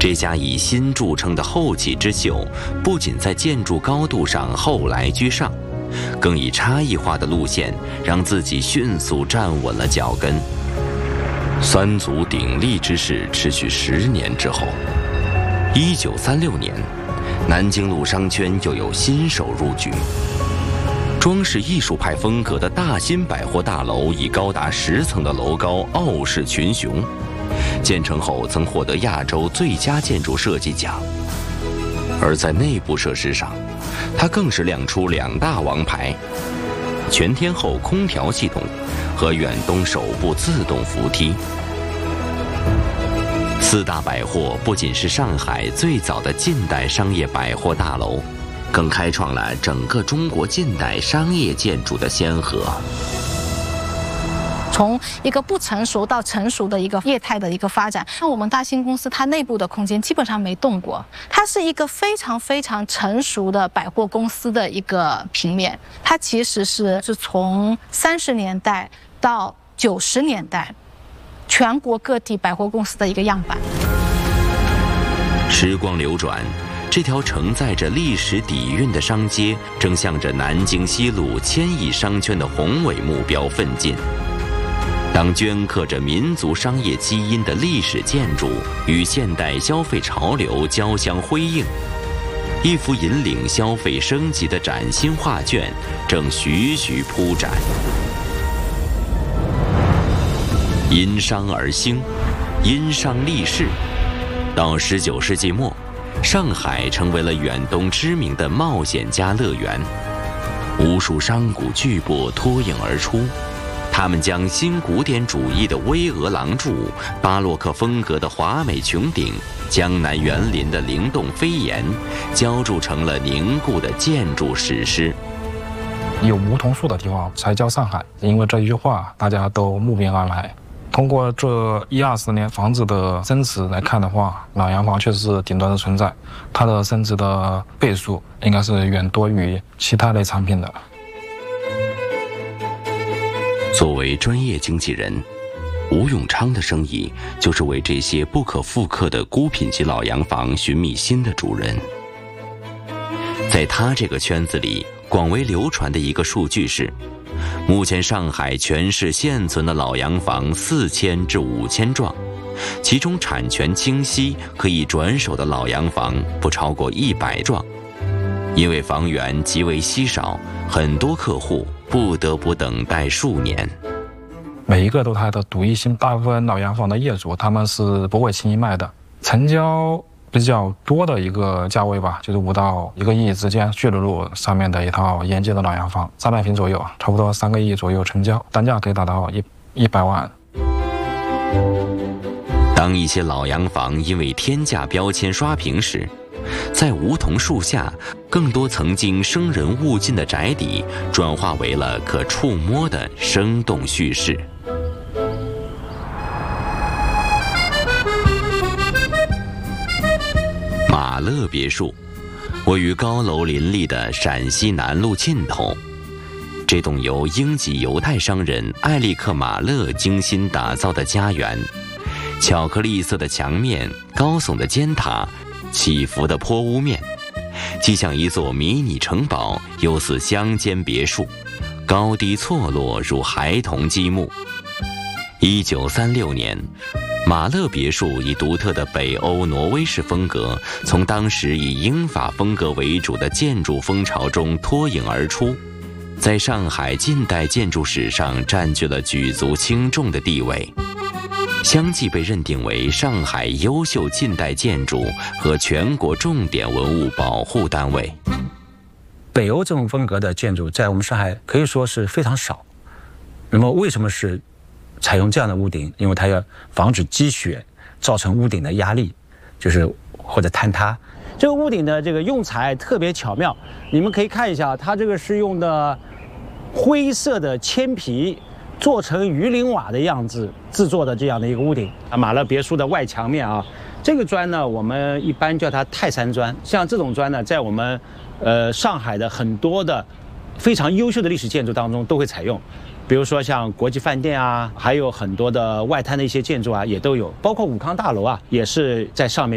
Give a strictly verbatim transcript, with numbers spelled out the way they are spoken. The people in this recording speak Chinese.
这家以新著称的后起之秀，不仅在建筑高度上后来居上，更以差异化的路线让自己迅速站稳了脚跟。三足鼎立之势持续十年之后，一九三六年，南京路商圈又有新手入局。装饰艺术派风格的大新百货大楼以高达十层的楼高傲视群雄，建成后曾获得亚洲最佳建筑设计奖。而在内部设施上，它更是亮出两大王牌：全天候空调系统和远东首部自动扶梯。四大百货不仅是上海最早的近代商业百货大楼，更开创了整个中国近代商业建筑的先河。 从一个不成熟到成熟的一个业态的一个发展，那我们大新公司它内部的空间基本上没动过，它是一个非常非常成熟的百货公司的一个平面。它其实是是从三十年代到九十年代，全国各地百货公司的一个样板。 时光流转，这条承载着历史底蕴的商街正向着南京西路千亿商圈的宏伟目标奋进。当镌刻着民族商业基因的历史建筑与现代消费潮流交相辉映，一幅引领消费升级的崭新画卷正徐徐铺展。因商而兴，因商立市。到十九世纪末，上海成为了远东知名的冒险家乐园，无数商贾巨擘脱颖而出。他们将新古典主义的巍峨廊柱、巴洛克风格的华美穹顶、江南园林的灵动飞檐，浇筑成了凝固的建筑史诗。 有梧桐树的地方才叫上海，因为这一句话，大家都慕名而来。通过这一二十年房子的增值来看的话，老洋房确实是顶端的存在，它的升值的倍数应该是远多于其他类产品的。 作为专业经纪人，吴永昌的生意就是为这些不可复刻的孤品级老洋房寻觅新的主人。在他这个圈子里，广为流传的一个数据是，目前上海全市现存的老洋房四千至五千幢，其中产权清晰、可以转手的老洋房不超过一百幢。因为房源极为稀少，很多客户不得不等待数年。 每一个都有它的独一性，大部分老洋房的业主他们是不会轻易卖的，成交比较多的一个价位吧，就是五到一个亿之间。巨鹿路上面的一套沿街的老洋房，三百平左右，差不多三个亿左右成交，单价可以达到一一百万。 当一些老洋房因为天价标签刷屏时，在梧桐树下，更多曾经生人勿近的宅邸转化为了可触摸的生动叙事。马勒别墅位于高楼林立的陕西南路尽头，这栋由英籍犹太商人艾利克·马勒精心打造的家园，巧克力色的墙面，高耸的尖塔，起伏的坡屋面，既像一座迷你城堡，又似乡间别墅，高低错落如孩童积木。一九三六年，马勒别墅以独特的北欧挪威式风格，从当时以英法风格为主的建筑风潮中脱颖而出，在上海近代建筑史上占据了举足轻重的地位，相继被认定为上海优秀近代建筑和全国重点文物保护单位。 北欧这种风格的建筑在我们上海可以说是非常少。那么为什么是采用这样的屋顶？因为它要防止积雪造成屋顶的压力，就是或者坍塌。这个屋顶的这个用材特别巧妙，你们可以看一下，它这个是用的灰色的铅皮做成鱼鳞瓦的样子制作的这样的一个屋顶啊。马勒别墅的外墙面啊，这个砖呢，我们一般叫它泰山砖。像这种砖呢，在我们呃上海的很多的非常优秀的历史建筑当中都会采用。比如说像国际饭店啊，还有很多的外滩的一些建筑啊，也都有，包括武康大楼啊，也是在上面。